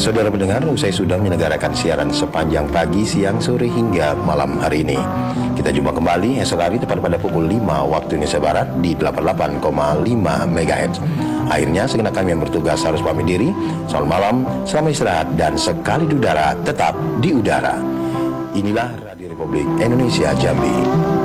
Saudara pendengar, usai sudah menyelenggarakan siaran sepanjang pagi, siang, sore hingga malam hari ini, kita jumpa kembali esok hari tepat pada pukul 5 waktu Indonesia Barat di 88,5 MHz. Akhirnya segenap kami yang bertugas harus pamit diri. Selamat malam, selamat istirahat, dan sekali di udara tetap di udara. Inilah Radio Republik Indonesia Jambi.